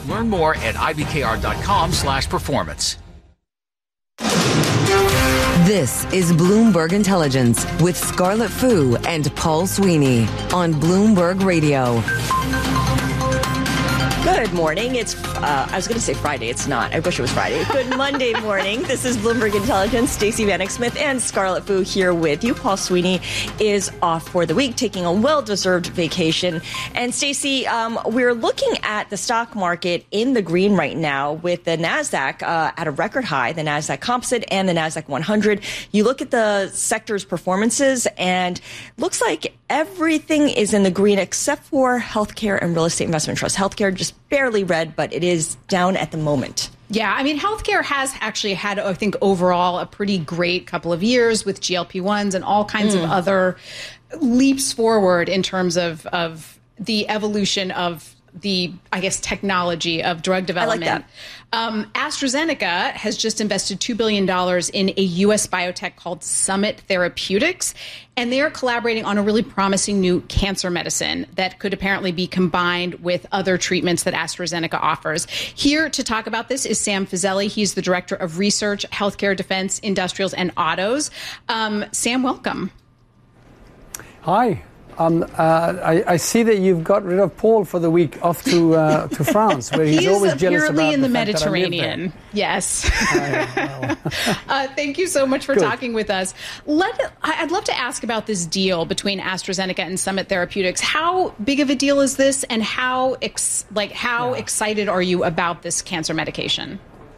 Learn more at ibkr.com/performance. This is Bloomberg Intelligence with Scarlett Fu and Paul Sweeney on Bloomberg Radio. Good morning. It's, I was going to say Friday. It's not. I wish it was Friday. Good Monday morning. This is Bloomberg Intelligence. Stacey Vanek Smith and Scarlett Fu here with you. Paul Sweeney is off for the week, taking a well-deserved vacation. And Stacey, we're looking at the stock market in the green right now with the NASDAQ at a record high, the NASDAQ Composite and the NASDAQ 100. You look at the sector's performances and looks like everything is in the green except for healthcare and real estate investment trusts. Healthcare just barely red, but it is down at the moment. Yeah, I mean, healthcare has actually had, I think, overall a pretty great couple of years with GLP-1s and all kinds of other leaps forward in terms of the evolution of the, I guess, technology of drug development. I like that. AstraZeneca has just invested $2 billion in a U.S. biotech called Summit Therapeutics, and they are collaborating on a really promising new cancer medicine that could apparently be combined with other treatments that AstraZeneca offers. Here to talk about this is Sam Fazeli. He's the Director of Research, Healthcare, Defense, Industrials, and Autos. Sam, welcome. Hi. I see that you've got rid of Paul for the week off to France, where he's always jealous about apparently in the fact Mediterranean. Yes. Thank you so much for Good. talking with us. I'd love to ask about this deal between AstraZeneca and Summit Therapeutics. How big of a deal is this, and how excited are you about this cancer medication?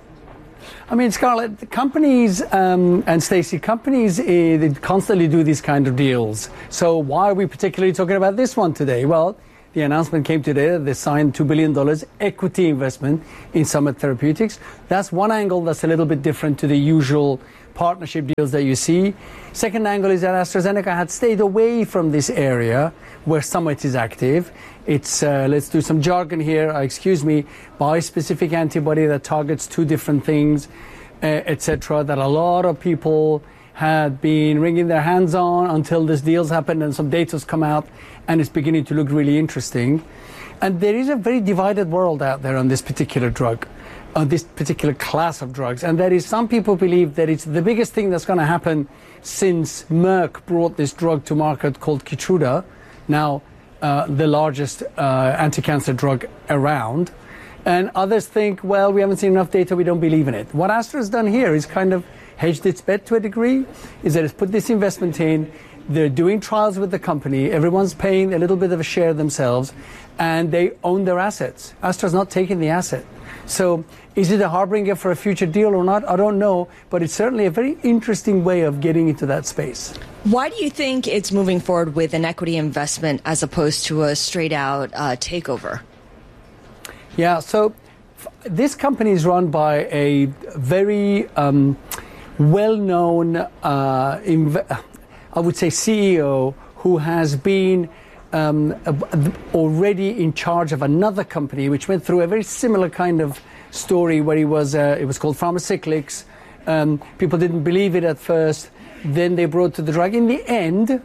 I mean, Scarlett, the companies and Stacey, companies they constantly do these kind of deals. So why are we particularly talking about this one today? Well, the announcement came today that they signed $2 billion equity investment in Summit Therapeutics. That's one angle that's a little bit different to the usual partnership deals that you see. Second angle is that AstraZeneca had stayed away from this area where Summit is active. It's, let's do some jargon here, excuse me, bispecific antibody that targets two different things, etc., that a lot of people had been wringing their hands on until this deal's happened and some data's come out and it's beginning to look really interesting. And there is a very divided world out there on this particular drug, on this particular class of drugs. And that is, some people believe that it's the biggest thing that's going to happen since Merck brought this drug to market called Keytruda, now the largest anti-cancer drug around. And others think, well, we haven't seen enough data, we don't believe in it. What Astra's done here is kind of hedged its bet to a degree, is that it's put this investment in, they're doing trials with the company, everyone's paying a little bit of a share themselves, and they own their assets. Astra's not taking the asset. So is it a harbinger for a future deal or not? I don't know, but it's certainly a very interesting way of getting into that space. Why do you think it's moving forward with an equity investment as opposed to a straight-out takeover? Yeah, so this company is run by a very well-known, I would say, CEO who has been already in charge of another company which went through a very similar kind of story where he was, it was called Pharmacyclics. People didn't believe it at first. Then they brought to the drug. In the end,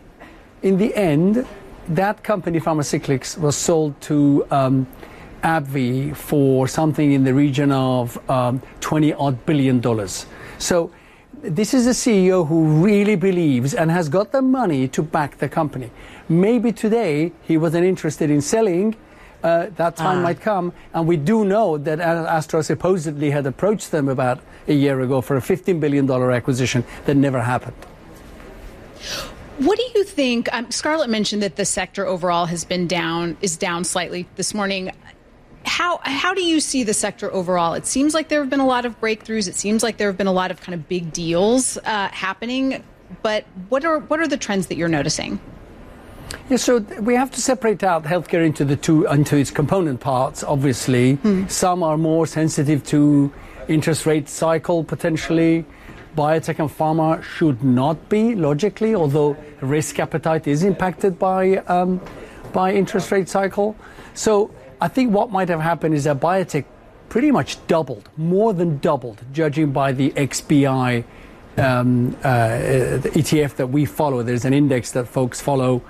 that company, Pharmacyclics, was sold to AbbVie for something in the region of $20-odd billion. So this is a CEO who really believes and has got the money to back the company. Maybe today he wasn't interested in selling. That time might come. And we do know that Astra supposedly had approached them about a year ago for a $15 billion acquisition that never happened. What do you think? Scarlett mentioned that the sector overall is down slightly this morning. How do you see the sector overall? It seems like there have been a lot of breakthroughs. It seems like there have been a lot of kind of big deals happening. But what are the trends that you're noticing? Yeah, so we have to separate out healthcare into its component parts, obviously. Some are more sensitive to interest rate cycle, potentially. Biotech and pharma should not be, logically, although risk appetite is impacted by interest rate cycle. So I think what might have happened is that biotech pretty much doubled, more than doubled, judging by the XBI the ETF that we follow. There's an index that folks follow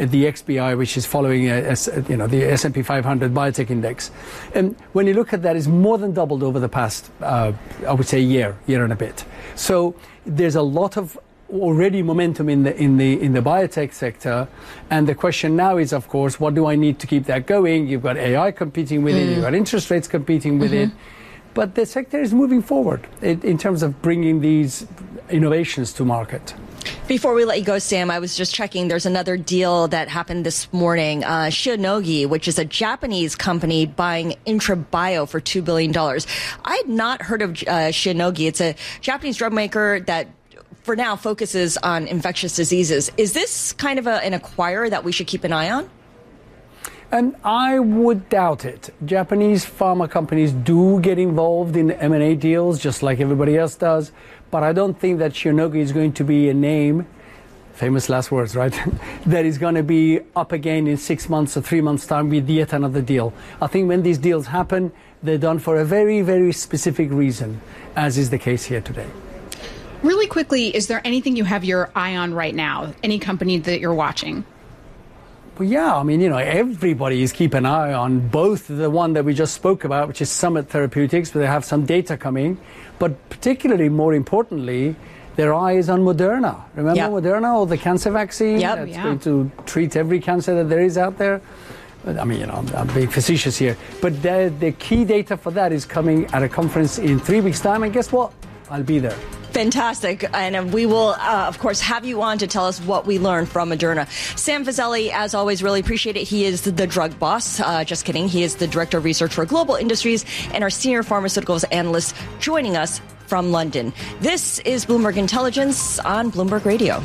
the XBI, which is following the S&P 500 biotech index. And when you look at that, it's more than doubled over the past, I would say, year and a bit. So there's a lot of already momentum in the biotech sector, and the question now is, of course, what do I need to keep that going? You've got AI competing with it, you've got interest rates competing with it, but the sector is moving forward in terms of bringing these innovations to market. Before we let you go, Sam, I was just checking. There's another deal that happened this morning. Shionogi, which is a Japanese company buying IntraBio for $2 billion. I had not heard of Shionogi. It's a Japanese drug maker that for now focuses on infectious diseases. Is this kind of an acquirer that we should keep an eye on? And I would doubt it. Japanese pharma companies do get involved in M&A deals just like everybody else does, but I don't think that Shionogi is going to be a name, famous last words, right, that is going to be up again in 6 months or 3 months' time with yet another deal. I think when these deals happen, they're done for a very, very specific reason, as is the case here today. Really quickly, is there anything you have your eye on right now? Any company that you're watching? Well, yeah, I mean, everybody is keeping an eye on both the one that we just spoke about, which is Summit Therapeutics, where they have some data coming, but particularly, more importantly, their eye is on Moderna. Remember Moderna, or the cancer vaccine? That's going to treat every cancer that there is out there. I mean, I'm being facetious here, but the key data for that is coming at a conference in 3 weeks' time, and guess what? I'll be there. Fantastic. And we will, of course, have you on to tell us what we learned from Moderna. Sam Fazeli, as always, really appreciate it. He is the drug boss. Just kidding. He is the Director of Research for Global Industries and our Senior Pharmaceuticals Analyst joining us from London. This is Bloomberg Intelligence on Bloomberg Radio.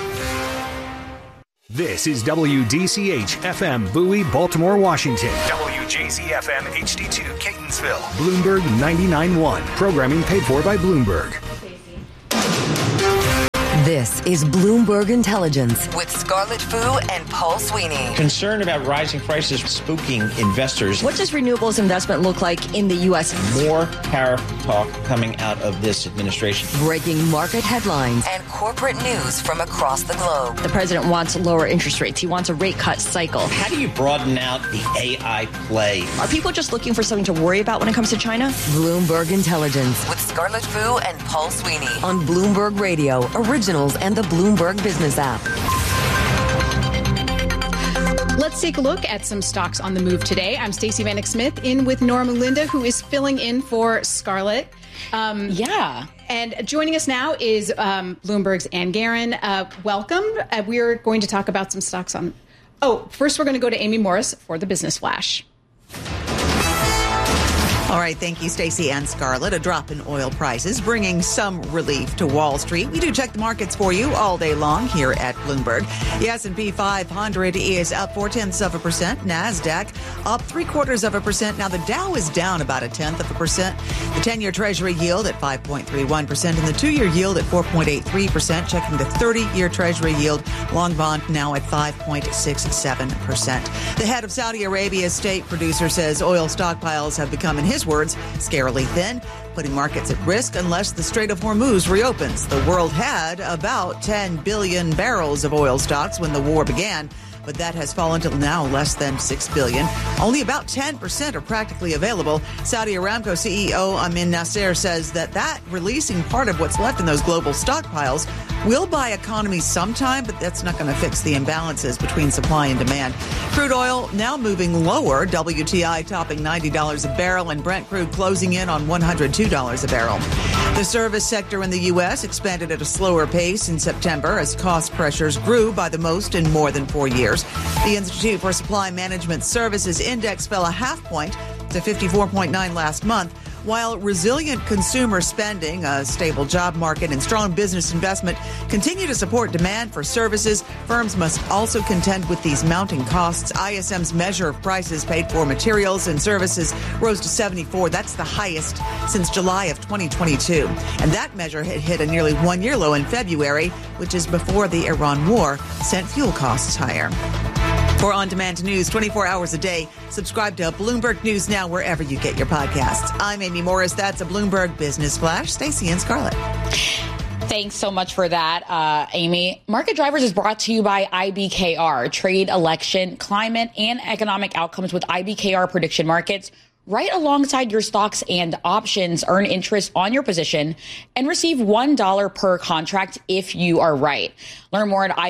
This is WDCH FM, Bowie, Baltimore, Washington. WJZ FM HD2, Catonsville. Bloomberg 99.1. Programming paid for by Bloomberg. This is Bloomberg Intelligence with Scarlett Fu and Paul Sweeney. Concern about rising prices spooking investors. What does renewables investment look like in the U.S.? More tariff talk coming out of this administration. Breaking market headlines and corporate news from across the globe. The president wants lower interest rates. He wants a rate cut cycle. How do you broaden out the AI play? Are people just looking for something to worry about when it comes to China? Bloomberg Intelligence with Scarlett Fu and Paul Sweeney on Bloomberg Radio, Originals and the Bloomberg Business app. Let's take a look at some stocks on the move today. I'm Stacey Vanek Smith in with Norma Melinda, who is filling in for Scarlett. And joining us now is Bloomberg's Ann Guerin. Welcome. We're going to talk about some stocks on... first we're going to go to Amy Morris for the Business Flash. All right, thank you, Stacey and Scarlett. A drop in oil prices bringing some relief to Wall Street. We do check the markets for you all day long here at Bloomberg. The S&P 500 is up 0.4%. NASDAQ up 0.75%. Now, the Dow is down about 0.1%. The 10-year Treasury yield at 5.31% and the 2-year yield at 4.83%. Checking the 30-year Treasury yield, long bond now at 5.67%. The head of Saudi Arabia's state producer says oil stockpiles have become, in his words, scarily thin, putting markets at risk unless the Strait of Hormuz reopens. The world had about 10 billion barrels of oil stocks when the war began, but that has fallen to now less than 6 billion. Only about 10% are practically available. Saudi Aramco CEO Amin Nasser says that releasing part of what's left in those global stockpiles will buy economies sometime, but that's not going to fix the imbalances between supply and demand. Crude oil now moving lower, WTI topping $90 a barrel and Brent crude closing in on $102 a barrel. The service sector in the U.S. expanded at a slower pace in September as cost pressures grew by the most in more than 4 years. The Institute for Supply Management Services index fell 0.5 point to 54.9 last month. While resilient consumer spending, a stable job market, and strong business investment continue to support demand for services, firms must also contend with these mounting costs. ISM's measure of prices paid for materials and services rose to 74. That's the highest since July of 2022. And that measure had hit a nearly one-year low in February, which is before the Iran war sent fuel costs higher. For on-demand news 24 hours a day, subscribe to Bloomberg News Now wherever you get your podcasts. I'm Amy Morris. That's a Bloomberg Business Flash. Stacey and Scarlett. Thanks so much for that, Amy. Market Drivers is brought to you by IBKR, trade, election, climate, and economic outcomes with IBKR prediction markets. Right alongside your stocks and options, earn interest on your position and receive $1 per contract if you are right. Learn more at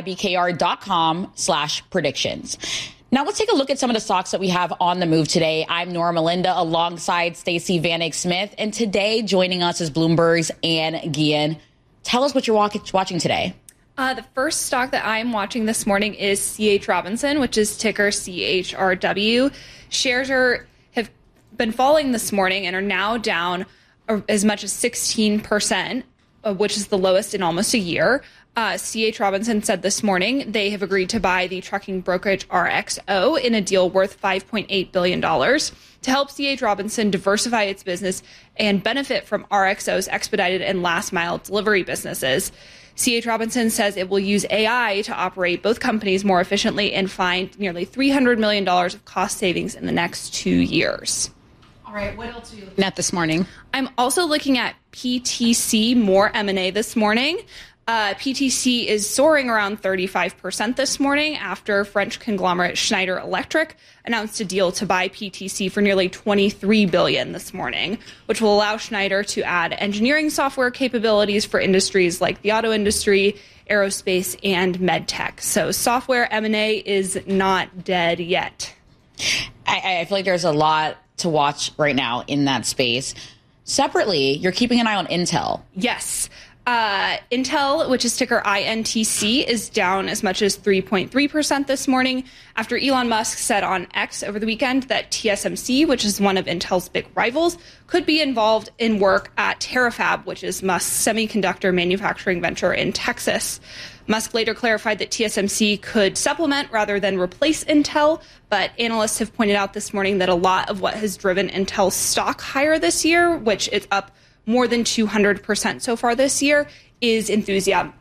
ibkr.com/predictions. Now let's take a look at some of the stocks that we have on the move today. I'm Nora Melinda alongside Stacey Vanek Smith, and today joining us is Bloomberg's Ann Guillen. Tell us what you're watching today. The first stock that I'm watching this morning is C.H. Robinson, which is ticker CHRW. Shares have been falling this morning and are now down as much as 16%, which is the lowest in almost a year. C.H. Robinson said this morning they have agreed to buy the trucking brokerage RXO in a deal worth $5.8 billion to help C.H. Robinson diversify its business and benefit from RXO's expedited and last mile delivery businesses. C.H. Robinson says it will use AI to operate both companies more efficiently and find nearly $300 million of cost savings in the next 2 years. All right, what else are you looking at this morning? I'm also looking at PTC, more M&A this morning. PTC is soaring around 35% this morning after French conglomerate Schneider Electric announced a deal to buy PTC for nearly $23 billion this morning, which will allow Schneider to add engineering software capabilities for industries like the auto industry, aerospace, and medtech. So software M&A is not dead yet. I feel like there's a lot to watch right now in that space. Separately, you're keeping an eye on Intel. Yes. Intel, which is ticker INTC, is down as much as 3.3% this morning after Elon Musk said on X over the weekend that TSMC, which is one of Intel's big rivals, could be involved in work at Terafab, which is Musk's semiconductor manufacturing venture in Texas. Musk later clarified that TSMC could supplement rather than replace Intel, but analysts have pointed out this morning that a lot of what has driven Intel's stock higher this year, which is up more than 200% so far this year, is enthusiasm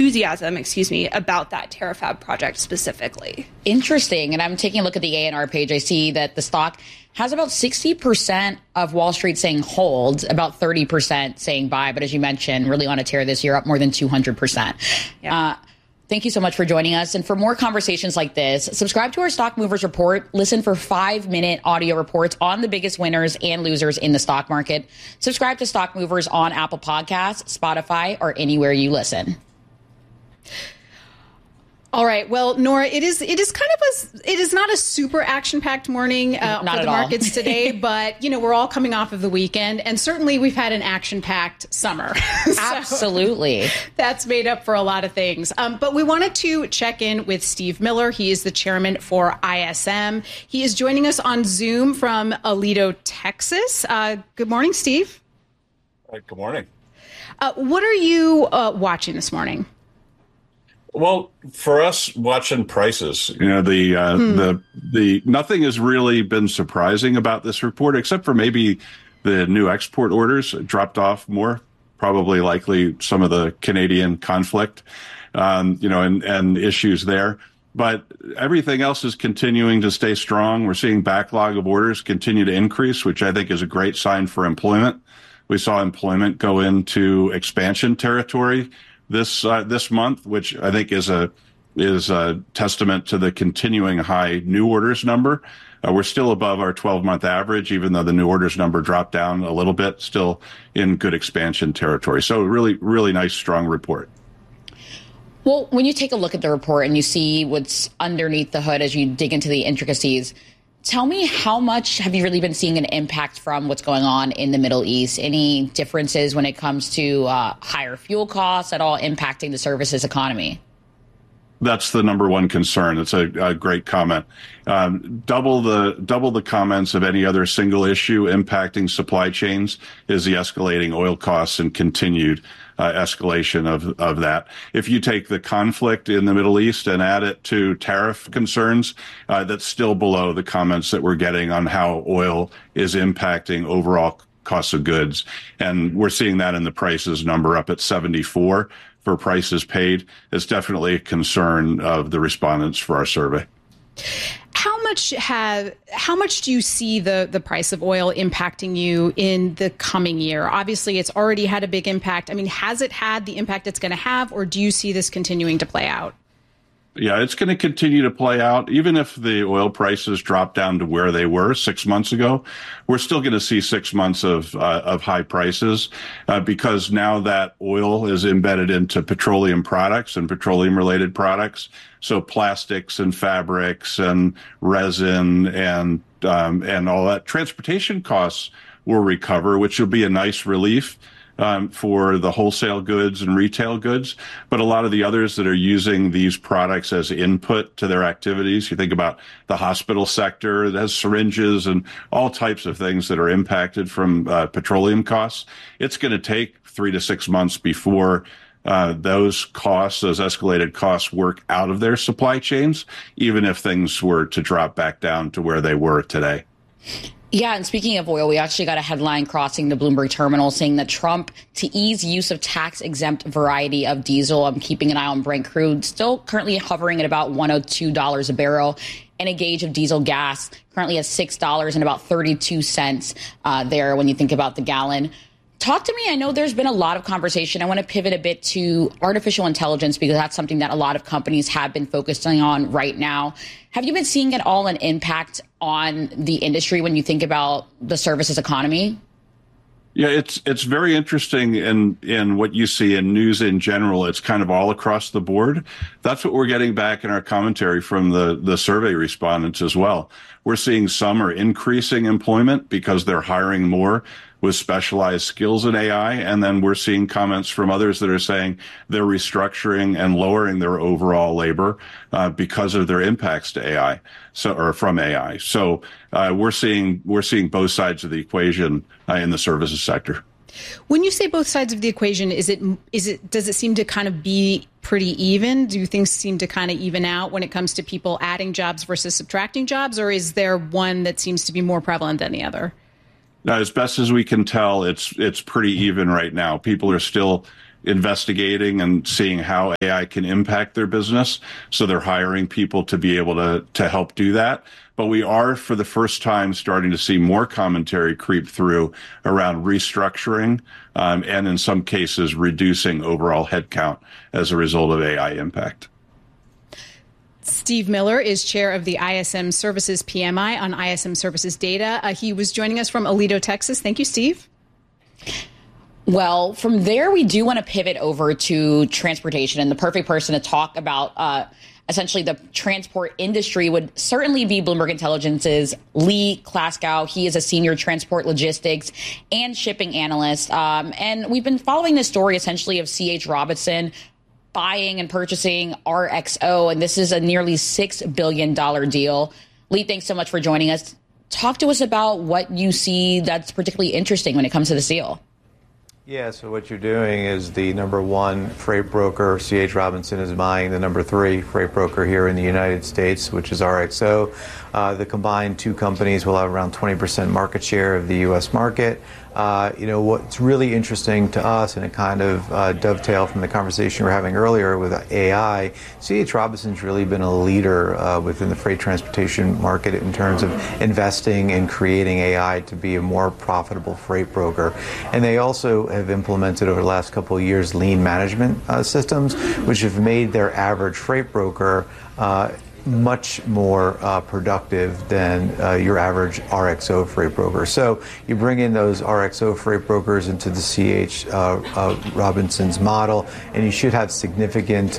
about that Terafab project specifically. Interesting. And I'm taking a look at the A&R page. I see that the stock has about 60% of Wall Street saying hold, about 30% saying buy. But as you mentioned, really on a tear this year, up more than 200%. Yeah. Thank you so much for joining us. And for more conversations like this, subscribe to our Stock Movers Report. Listen for 5-minute audio reports on the biggest winners and losers in the stock market. Subscribe to Stock Movers on Apple Podcasts, Spotify, or anywhere you listen. All right. Well, Nora, it is not a super action-packed morning for the markets today, but we're all coming off of the weekend, and certainly we've had an action-packed summer. Absolutely. That's made up for a lot of things. But we wanted to check in with Steve Miller. He is the chairman for ISM. He is joining us on Zoom from Aledo, Texas. Good morning, Steve. Good morning. What are you watching this morning? Well, for us, watching prices, the nothing has really been surprising about this report, except for maybe the new export orders dropped off more, probably likely some of the Canadian conflict, and issues there. But everything else is continuing to stay strong. We're seeing backlog of orders continue to increase, which I think is a great sign for employment. We saw employment go into expansion territory this month, which I think is a testament to the continuing high new orders number. We're still above our 12-month average, even though the new orders number dropped down a little bit, still in good expansion territory. So really, really nice, strong report. Well, when you take a look at the report and you see what's underneath the hood as you dig into the intricacies, tell me, how much have you really been seeing an impact from what's going on in the Middle East? Any differences when it comes to higher fuel costs at all impacting the services economy? That's the number one concern. It's a great comment. Double the comments of any other single issue impacting supply chains is the escalating oil costs and continued escalation of that. If you take the conflict in the Middle East and add it to tariff concerns, that's still below the comments that we're getting on how oil is impacting overall costs of goods. And we're seeing that in the prices number up at 74 for prices paid. It's definitely a concern of the respondents for our survey. How much do you see the price of oil impacting you in the coming year? Obviously, it's already had a big impact. I mean, has it had the impact it's going to have, or do you see this continuing to play out? Yeah, it's going to continue to play out. Even if the oil prices drop down to where they were 6 months ago, we're still going to see 6 months of high prices because now that oil is embedded into petroleum products and petroleum related products. So plastics and fabrics and resin and all that. Transportation costs will recover, which will be a nice relief for the wholesale goods and retail goods, but a lot of the others that are using these products as input to their activities. You think about the hospital sector that has syringes and all types of things that are impacted from petroleum costs. It's going to take 3 to 6 months before those escalated costs work out of their supply chains, even if things were to drop back down to where they were today. Yeah, and speaking of oil, we actually got a headline crossing the Bloomberg terminal saying that Trump to ease use of tax-exempt variety of diesel. I'm keeping an eye on Brent crude, still currently hovering at about $102 a barrel, and a gauge of diesel gas currently at $6 and about 32 cents there when you think about the gallon. Talk to me. I know there's been a lot of conversation. I want to pivot a bit to artificial intelligence because that's something that a lot of companies have been focusing on right now. Have you been seeing at all an impact on the industry when you think about the services economy? Yeah, it's very interesting in what you see in news in general. It's kind of all across the board. That's what we're getting back in our commentary from the survey respondents as well. We're seeing some are increasing employment because they're hiring more with specialized skills in AI. And then we're seeing comments from others that are saying they're restructuring and lowering their overall labor because of their impacts to AI, or from AI. So we're seeing both sides of the equation in the services sector. When you say both sides of the equation, does it seem to kind of be pretty even? Do things seem to kind of even out when it comes to people adding jobs versus subtracting jobs, or is there one that seems to be more prevalent than the other? Now, as best as we can tell, it's pretty even right now. People are still investigating and seeing how AI can impact their business. So they're hiring people to be able to help do that. But we are, for the first time, starting to see more commentary creep through around restructuring and in some cases reducing overall headcount as a result of AI impact. Steve Miller is chair of the ISM Services PMI on ISM Services data. He was joining us from Aledo, Texas. Thank you, Steve. Well, from there, we do want to pivot over to transportation. And the perfect person to talk about essentially the transport industry would certainly be Bloomberg Intelligence's Lee Klaskow. He is a senior transport logistics and shipping analyst. And we've been following this story essentially of C.H. Robinson buying and purchasing RXO, and this is a nearly $6 billion deal. Lee, thanks so much for joining us. Talk to us about what you see that's particularly interesting when it comes to this deal. Yeah, so what you're doing is the number one freight broker, C.H. Robinson, is buying the number 3 freight broker here in the United States, which is RXO. The combined two companies will have around 20% market share of the U.S. market. What's really interesting to us, and it kind of dovetailed from the conversation we were having earlier with AI, C.H. Robinson's really been a leader within the freight transportation market in terms of investing and creating AI to be a more profitable freight broker. And they also have implemented over the last couple of years lean management systems, which have made their average freight broker much more productive than your average RXO freight broker. So you bring in those RXO freight brokers into the C.H. Robinson's model, and you should have significant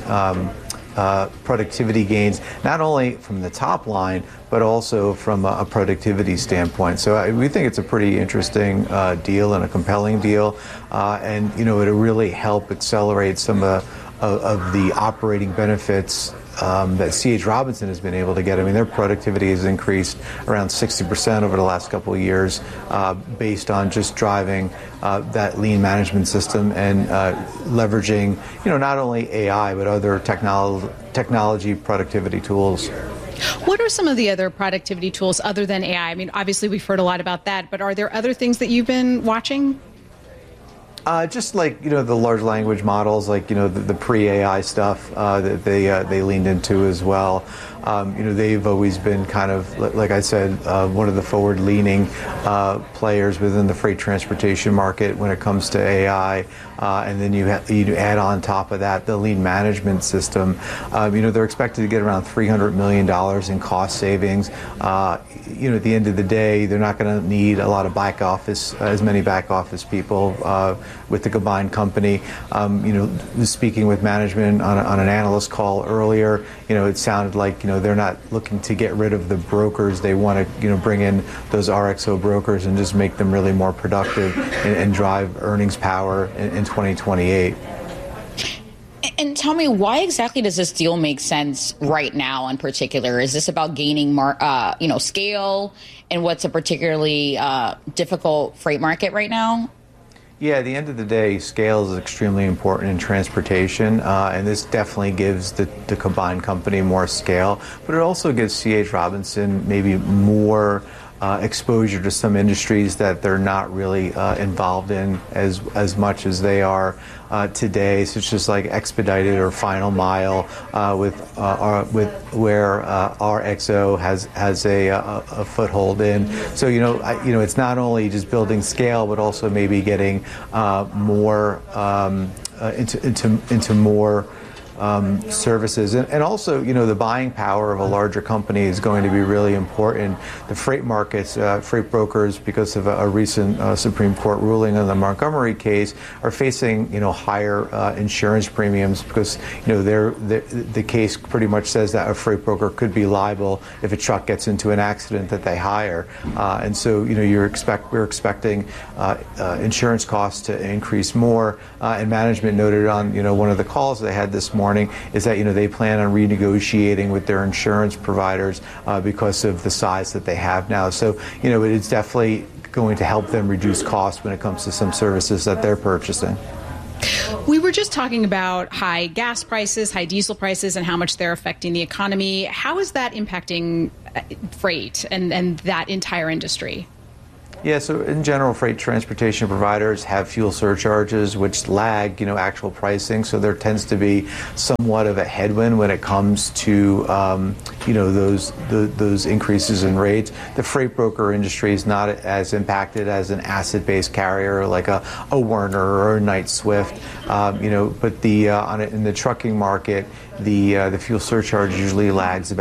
productivity gains, not only from the top line, but also from a productivity standpoint. So we think it's a pretty interesting deal and a compelling deal. And it'll really help accelerate some of the operating benefits that C.H. Robinson has been able to get. I mean, their productivity has increased around 60% over the last couple of years based on just driving that lean management system and leveraging, not only AI, but other technology productivity tools. What are some of the other productivity tools other than AI? I mean, obviously, we've heard a lot about that, but are there other things that you've been watching? Just like, the large language models, like, the pre-AI stuff that they leaned into as well. They've always been kind of, like I said, one of the forward-leaning players within the freight transportation market when it comes to AI. And then you add on top of that the lean management system. They're expected to get around $300 million in cost savings. At the end of the day, they're not going to need a lot of as many back office people with the combined company. Speaking with management on an analyst call earlier, it sounded like they're not looking to get rid of the brokers. They want to bring in those RXO brokers and just make them really more productive and drive earnings power in 2028. And tell me, why exactly does this deal make sense right now in particular? Is this about gaining scale in what's a particularly difficult freight market right now? Yeah, at the end of the day, scale is extremely important in transportation, and this definitely gives the combined company more scale, but it also gives C.H. Robinson maybe more exposure to some industries that they're not really involved in as much as they are today. So it's just like expedited or final mile with where RXO has a foothold in. So it's not only just building scale, but also maybe getting more into more services. And also, the buying power of a larger company is going to be really important. The freight markets, freight brokers, because of a recent Supreme Court ruling on the Montgomery case, are facing, higher insurance premiums because, the case pretty much says that a freight broker could be liable if a truck gets into an accident that they hire. And so, we're expecting insurance costs to increase more. And management noted on, one of the calls they had this morning is that they plan on renegotiating with their insurance providers because of the size that they have now. So it's definitely going to help them reduce costs when it comes to some services that they're purchasing. We were just talking about high gas prices, high diesel prices, and how much they're affecting the economy. How is that impacting freight and that entire industry? Yeah, so in general, freight transportation providers have fuel surcharges which lag, actual pricing. So there tends to be somewhat of a headwind when it comes to, those increases in rates. The freight broker industry is not as impacted as an asset-based carrier like a Werner or a Knight-Swift. But in the trucking market, the fuel surcharge usually lags about